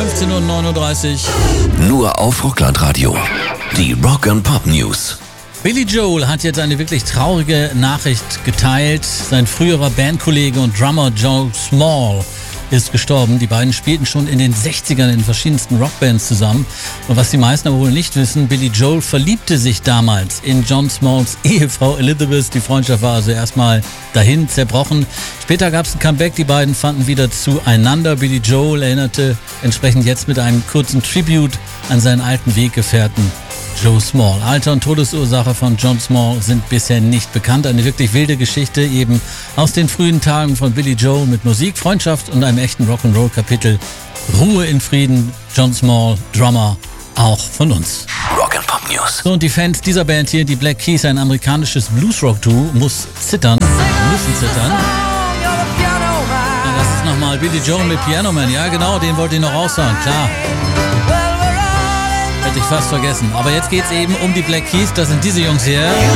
15:39 Uhr. Nur auf Rockland-Radio. Die Rock and Pop News. Billy Joel hat jetzt eine wirklich traurige Nachricht geteilt. Sein früherer Bandkollege und Drummer Joe Small ist gestorben. Die beiden spielten schon in den 60ern in verschiedensten Rockbands zusammen. Und was die meisten aber wohl nicht wissen, Billy Joel verliebte sich damals in John Smalls Ehefrau Elizabeth. Die Freundschaft war also erstmal dahin zerbrochen. Später gab es ein Comeback, die beiden fanden wieder zueinander. Billy Joel erinnerte entsprechend jetzt mit einem kurzen Tribute an seinen alten Weggefährten Joe Small. Alter und Todesursache von John Small sind bisher nicht bekannt. Eine wirklich wilde Geschichte eben aus den frühen Tagen von Billy Joel mit Musik, Freundschaft und einem echten Rock'n'Roll-Kapitel. Ruhe in Frieden, John Small, Drummer, auch von uns. Rock and Pop News. So, und die Fans dieser Band hier, die Black Keys, ein amerikanisches Bluesrock-Duo, müssen zittern. Ja, das ist nochmal Billy Joel mit Piano Man. Ja, genau, den wollte ich noch raushauen, klar. Hätte ich fast vergessen. Aber jetzt geht's eben um die Black Keys. Das sind diese Jungs hier.